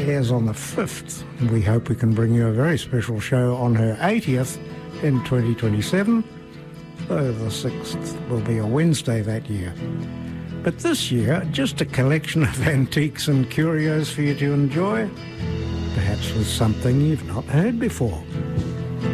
airs on the 5th. We hope we can bring you a very special show on her 80th in 2027, though the 6th will be a Wednesday that year. But this year, just a collection of antiques and curios for you to enjoy, perhaps with something you've not heard before.